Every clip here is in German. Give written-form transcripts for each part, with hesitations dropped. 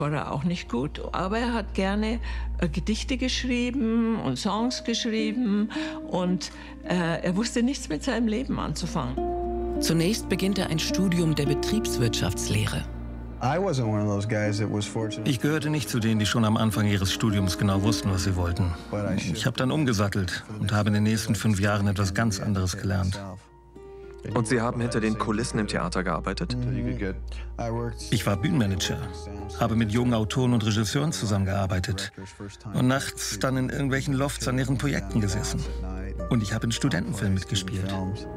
War er auch nicht gut, aber er hat gerne Gedichte geschrieben und Songs geschrieben und er wusste nichts mit seinem Leben anzufangen. Zunächst beginnt er ein Studium der Betriebswirtschaftslehre. Ich gehörte nicht zu denen, die schon am Anfang ihres Studiums genau wussten, was sie wollten. Ich habe dann umgesattelt und habe in den nächsten 5 Jahren etwas ganz anderes gelernt. Und Sie haben hinter den Kulissen im Theater gearbeitet? Ich war Bühnenmanager, habe mit jungen Autoren und Regisseuren zusammengearbeitet und nachts dann in irgendwelchen Lofts an ihren Projekten gesessen. Und ich habe in Studentenfilmen mitgespielt.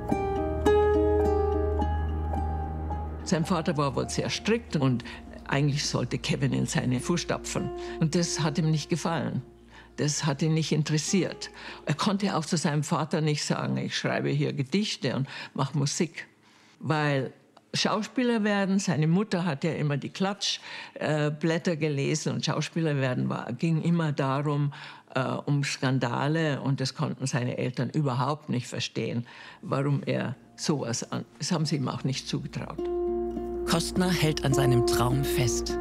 Sein Vater war wohl sehr strikt und eigentlich sollte Kevin in seine Fußstapfen. Und das hat ihm nicht gefallen. Das hat ihn nicht interessiert. Er konnte auch zu seinem Vater nicht sagen, ich schreibe hier Gedichte und mache Musik. Weil Schauspieler werden, seine Mutter hat ja immer die Klatschblätter gelesen und Schauspieler werden ging immer darum, um Skandale und das konnten seine Eltern überhaupt nicht verstehen, warum er sowas an. Das haben sie ihm auch nicht zugetraut. Kostner hält an seinem Traum fest.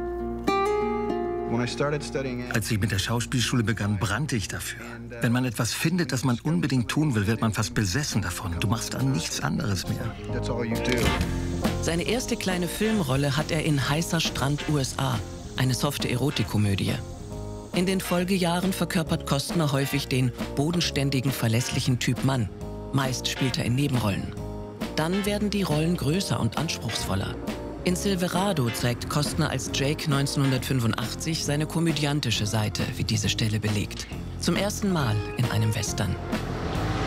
Als ich mit der Schauspielschule begann, brannte ich dafür. Wenn man etwas findet, das man unbedingt tun will, wird man fast besessen davon. Du machst dann nichts anderes mehr. Seine erste kleine Filmrolle hat er in Heißer Strand USA, eine softe Erotikkomödie. In den Folgejahren verkörpert Kostner häufig den bodenständigen, verlässlichen Typ Mann. Meist spielt er in Nebenrollen. Dann werden die Rollen größer und anspruchsvoller. In Silverado zeigt Kostner als Jake 1985 seine komödiantische Seite, wie diese Stelle belegt. Zum ersten Mal in einem Western.